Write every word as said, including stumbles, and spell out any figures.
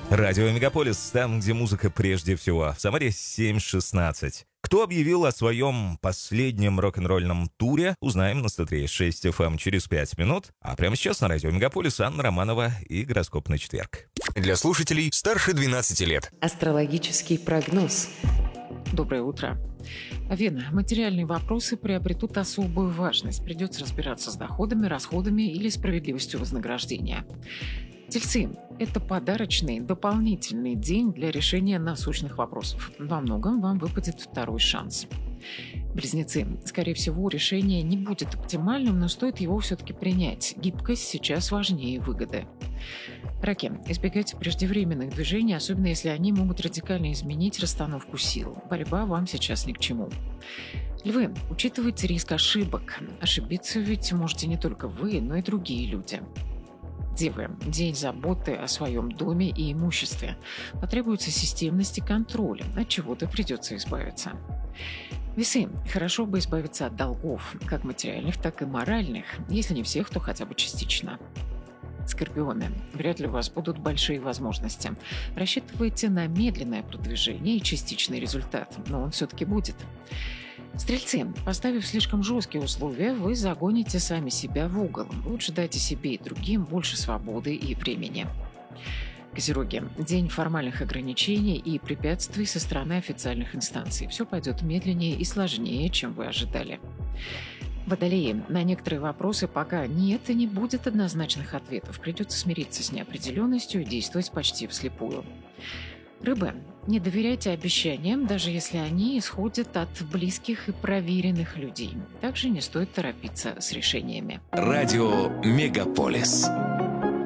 Радио Мегаполис, там, где музыка прежде всего. В Самаре семь шестнадцать. Кто объявил о своем последнем рок-н-ролльном туре, узнаем на сто три шесть эф эм через пять минут. А прямо сейчас на радио Мегаполис Анна Романова и гороскоп на четверг. Для слушателей старше двенадцати лет. Астрологический прогноз. Доброе утро. Овен, материальные вопросы приобретут особую важность. Придется разбираться с доходами, расходами или справедливостью вознаграждения. Тельцы – это подарочный, дополнительный день для решения насущных вопросов. Во многом вам выпадет второй шанс. Близнецы. Скорее всего, решение не будет оптимальным, но стоит его все-таки принять. Гибкость сейчас важнее выгоды. Раки. Избегайте преждевременных движений, особенно если они могут радикально изменить расстановку сил. Борьба вам сейчас ни к чему. Львы. Учитывайте риск ошибок. Ошибиться ведь можете не только вы, но и другие люди. Девы. День заботы о своем доме и имуществе. Потребуется системность и контроль, от чего-то придется избавиться. Весы. Хорошо бы избавиться от долгов, как материальных, так и моральных. Если не всех, то хотя бы частично. Скорпионы. Вряд ли у вас будут большие возможности. Рассчитывайте на медленное продвижение и частичный результат, но он все-таки будет. Стрельцы. Поставив слишком жесткие условия, вы загоните сами себя в угол. Лучше дайте себе и другим больше свободы и времени. Козероги. День формальных ограничений и препятствий со стороны официальных инстанций. Все пойдет медленнее и сложнее, чем вы ожидали. Водолеи. На некоторые вопросы пока нет и не будет однозначных ответов. Придется смириться с неопределенностью и действовать почти вслепую. Рыбы. Не доверяйте обещаниям, даже если они исходят от близких и проверенных людей. Также не стоит торопиться с решениями. Радио Мегаполис.